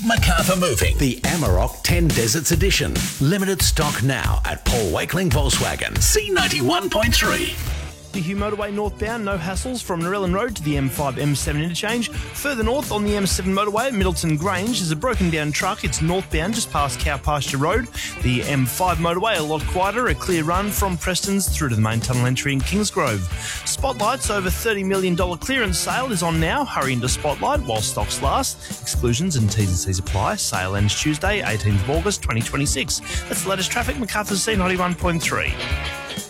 Macarthur Moving. The Amarok 10 Deserts Edition. Limited stock now at Paul Wakeling Volkswagen. C91.3. The Hugh Motorway northbound, no hassles from Narellan Road to the M5-M7 interchange. Further north on the M7 motorway at Middleton Grange, there's a broken down truck. It's northbound just past Cow Pasture Road. The M5 motorway a lot quieter, a clear run from Preston's through to the main tunnel entry in Kingsgrove. Spotlight's over $30 million clearance sale is on now. Hurry into Spotlight while stocks last. Exclusions and T's and C's apply. Sale ends Tuesday, 18th of August 2026. That's the latest traffic. Macarthur C91.3.